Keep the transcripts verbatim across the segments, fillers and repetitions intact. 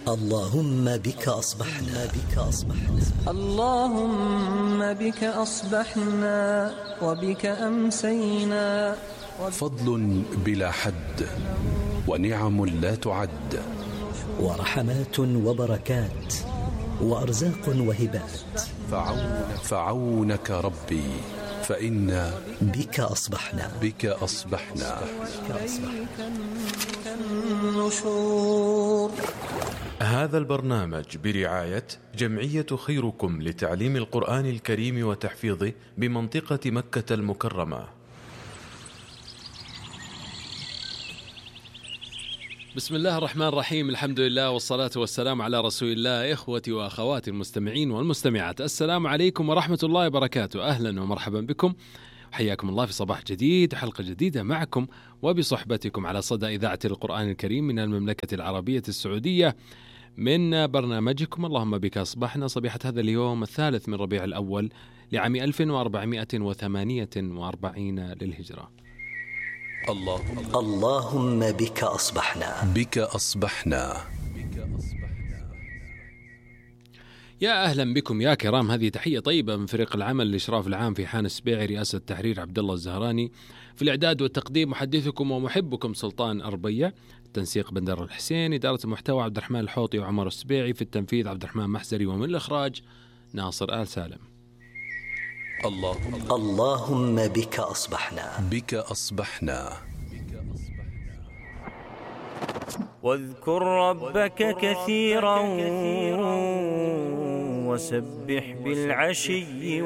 اللهم بك أصبحنا بك أصبحنا اللهم بك أصبحنا وبك أمسينا. فضل بلا حد ونعم لا تعد، ورحمات وبركات وأرزاق وهبات. فعونك, فعونك ربي فإنا بك أصبحنا بك أصبحنا. هذا البرنامج برعاية جمعية خيركم لتعليم القرآن الكريم وتحفيظه بمنطقة مكة المكرمة. بسم الله الرحمن الرحيم، الحمد لله والصلاة والسلام على رسول الله. إخوتي وأخواتي المستمعين والمستمعات، السلام عليكم ورحمة الله وبركاته. أهلا ومرحبا بكم، حياكم الله في صباح جديد وحلقة جديدة معكم وبصحبتكم على صدى إذاعة القرآن الكريم من المملكة العربية السعودية، من برنامجكم اللهم بك أصبحنا، صبيحة هذا اليوم الثالث من ربيع الأول لعام ألف وأربعمائة وثمانية وأربعين للهجرة. اللهم اللهم بك أصبحنا بك أصبحنا. يا أهلا بكم يا كرام، هذه تحية طيبة من فريق العمل الإشراف العام في حان السبيعي، رئاسة التحرير عبد الله الزهراني، في الإعداد والتقديم محدثكم ومحبكم سلطان أربية، التنسيق بندر الحسين، إدارة المحتوى عبد الرحمن الحوطي وعمر السبيعي، في التنفيذ عبد الرحمن محزري، ومن الإخراج ناصر آل سالم. اللهم اللهم بك أصبحنا بك أصبحنا. واذكر ربك كثيرا وسبح بالعشي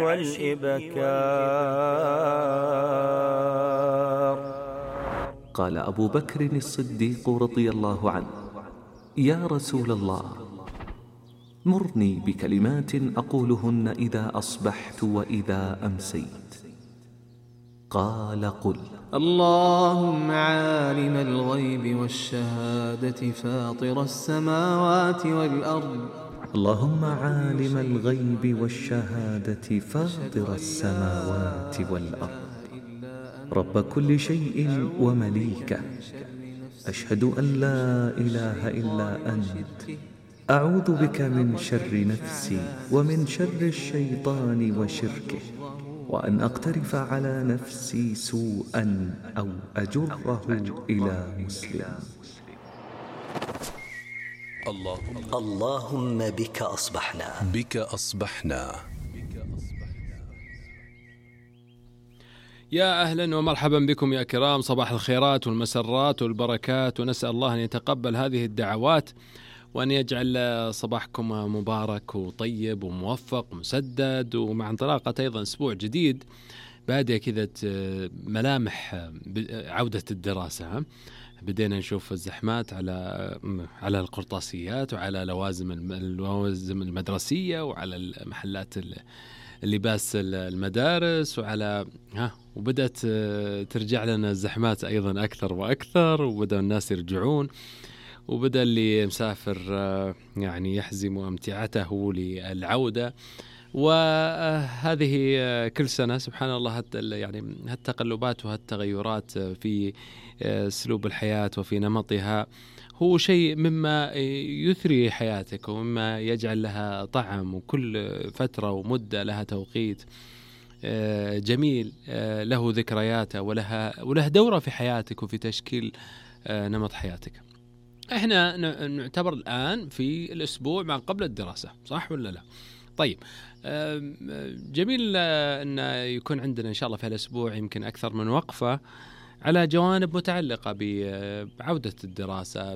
والإبكار. قال أبو بكر الصديق رضي الله عنه: يا رسول الله، مرني بكلمات أقولهن إذا أصبحت وإذا أمسيت. قال: قل: اللهم عالم الغيب والشهادة فاطر السماوات والأرض اللهم عالم الغيب والشهادة فاطر السماوات والأرض، رب كل شيء ومليكه، أشهد أن لا إله إلا أنت، أعوذ بك من شر نفسي ومن شر الشيطان وشركه، وأن أقترف على نفسي سوءا أو أجره إلى مسلم. اللهم اللهم بك أصبحنا بك أصبحنا. يا أهلا ومرحبا بكم يا كرام، صباح الخيرات والمسرات والبركات، ونسأل الله أن يتقبل هذه الدعوات وأن يجعل صباحكم مبارك وطيب وموفق ومسدد، ومع انطلاقة أيضا أسبوع جديد بادئ كذا ملامح عودة الدراسة. بدينا نشوف الزحمات على على القرطاسيات وعلى لوازم اللوازم المدرسية وعلى محلات اللباس المدارس وعلى ها وبدأت ترجع لنا الزحمات أيضا أكثر وأكثر، وبدأ الناس يرجعون، وبدأ اللي مسافر يعني يحزم أمتعته للعودة. وهذه كل سنة سبحان الله يعني هالتقلبات وهالتغيرات في أسلوب الحياة وفي نمطها هو شيء مما يثري حياتك ومما يجعل لها طعم، وكل فترة ومدة لها توقيت جميل له ذكرياته ولها وله دورة في حياتك وفي تشكيل نمط حياتك. احنا نعتبر الآن في الأسبوع ما قبل الدراسة، صح ولا لا؟ طيب، جميل أن يكون عندنا إن شاء الله في الأسبوع يمكن أكثر من وقفة على جوانب متعلقة بعودة الدراسة،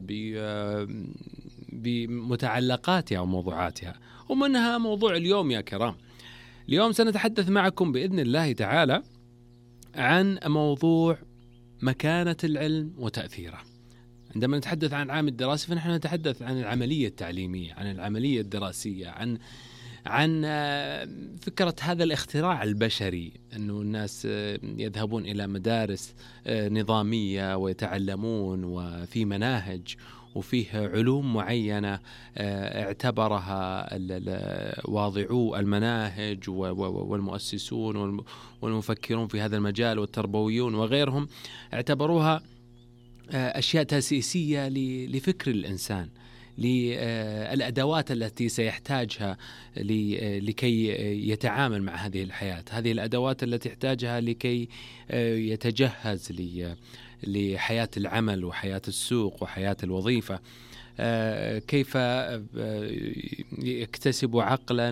بمتعلقاتها وموضوعاتها، ومنها موضوع اليوم يا كرام. اليوم سنتحدث معكم بإذن الله تعالى عن موضوع مكانة العلم وتأثيره. عندما نتحدث عن العام الدراسي فنحن نتحدث عن العملية التعليمية، عن العملية الدراسية، عن عن فكرة هذا الاختراع البشري، أنه الناس يذهبون إلى مدارس نظامية ويتعلمون وفي مناهج وفيه علوم معينة اعتبرها واضعو المناهج والمؤسسون والمفكرون في هذا المجال والتربويون وغيرهم اعتبروها أشياء تأسيسية لفكر الإنسان، للأدوات التي سيحتاجها لكي يتعامل مع هذه الحياة، هذه الأدوات التي يحتاجها لكي يتجهز لحياة العمل وحياة السوق وحياة الوظيفة، كيف يكتسب عقلا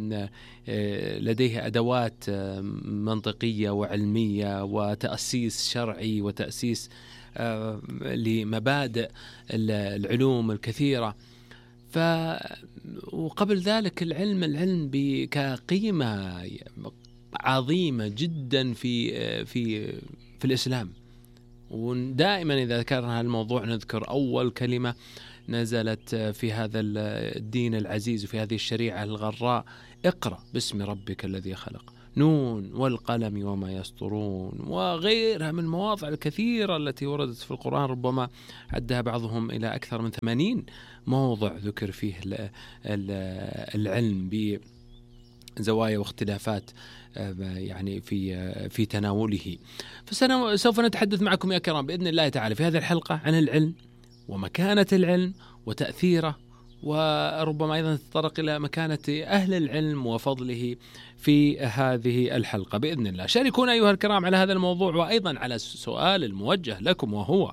لديه أدوات منطقية وعلمية وتأسيس شرعي وتأسيس لمبادئ العلوم الكثيرة. ف وقبل ذلك العلم العلم كقيمة عظيمة جدا في في في الإسلام. ودائما إذا ذكرنا الموضوع نذكر أول كلمة نزلت في هذا الدين العزيز وفي هذه الشريعة الغراء: اقرأ باسم ربك الذي خلق، نون والقلم وما يسطرون، وغيرها من المواضع الكثيرة التي وردت في القرآن، ربما عدها بعضهم إلى أكثر من ثمانين موضع ذكر فيه العلم بزوايا واختلافات يعني في في تناوله. فسوف نتحدث معكم يا كرام بإذن الله تعالى في هذه الحلقة عن العلم ومكانة العلم وتأثيره، وربما أيضا نتطرق إلى مكانة أهل العلم وفضله في هذه الحلقة بإذن الله. شاركونا أيها الكرام على هذا الموضوع، وأيضا على السؤال الموجه لكم، وهو: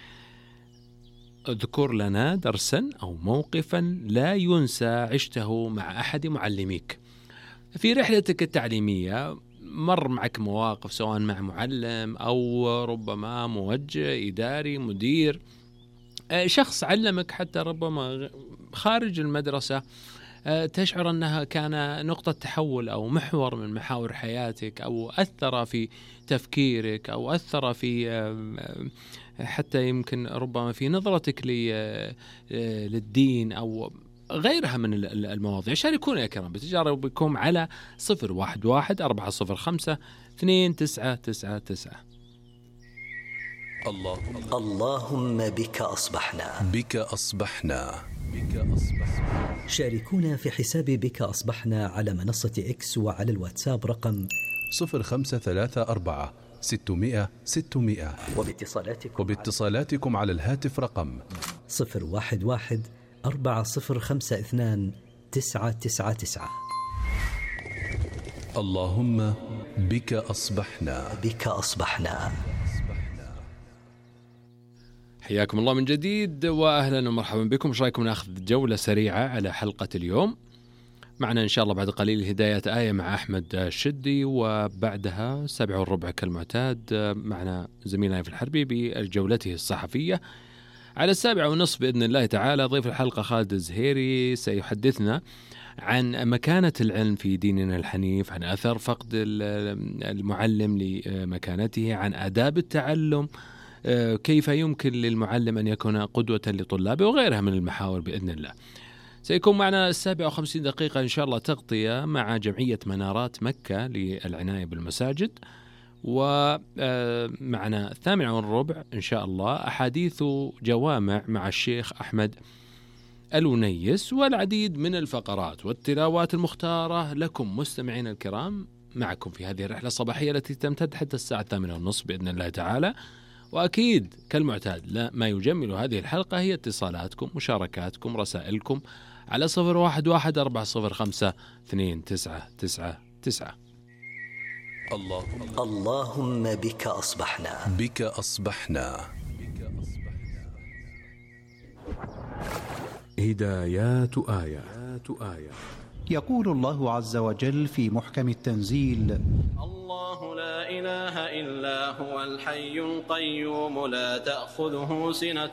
اذكر لنا درسا أو موقفا لا ينسى عشته مع أحد معلميك في رحلتك التعليمية. مر معك مواقف سواء مع معلم أو ربما موجه إداري مدير، شخص علمك حتى ربما خارج المدرسة، تشعر أنها كان نقطة تحول أو محور من محاور حياتك، أو أثر في تفكيرك، أو أثر في حتى يمكن ربما في نظرتك للدين أو غيرها من المواضيع. شاركونا يا كرام بتجاربكم على صفر واحد واحد أربعة صفر خمسة اثنين تسعة تسعة تسعة. اللهم اللهم بك أصبحنا بك أصبحنا بك أصبحنا. شاركونا في حساب بك أصبحنا على منصة إكس وعلى الواتساب رقم صفر خمسة ثلاثة أربعة ستمائة ستمائة، وباتصالاتكم وباتصالاتكم على الهاتف رقم صفر واحد واحد أربعة صفر خمسة اثنان تسعة تسعة تسعة. اللهم بك أصبحنا بك أصبحنا. حياكم الله من جديد وأهلا ومرحبا بكم. ايش رايكم ناخذ جولة سريعة على حلقة اليوم؟ معنا إن شاء الله بعد قليل هداية آية مع أحمد الشدي، وبعدها سبع والربع كالمعتاد معنا زميلنا في الحربي بجولته الصحفية. على السابعة ونصف بإذن الله تعالى ضيف الحلقة خالد الزهيري سيحدثنا عن مكانة العلم في ديننا الحنيف، عن أثر فقد المعلم لمكانته، عن آداب التعلم، كيف يمكن للمعلم أن يكون قدوة لطلابه، وغيرها من المحاور بإذن الله. سيكون معنا السابعة وخمسين دقيقة إن شاء الله تغطية مع جمعية منارات مكة للعناية بالمساجد، ومعنا الثامنة والربع إن شاء الله أحاديث جوامع مع الشيخ أحمد الونيس، والعديد من الفقرات والتلاوات المختارة لكم مستمعين الكرام معكم في هذه الرحلة الصباحية التي تمتد حتى الساعة الثامنة والنصف بإذن الله تعالى. وأكيد كالمعتاد لا ما يجمل هذه الحلقة هي اتصالاتكم، مشاركاتكم، رسائلكم على صفر واحد واحد أربعة صفر خمسة اثنين تسعة تسعة تسعة. اللهم اللهم بك أصبحنا بك أصبحنا. هدايات آية. آية يقول الله عز وجل في محكم التنزيل: الله لا إله إلا هو الحي القيوم لا تأخذه سنة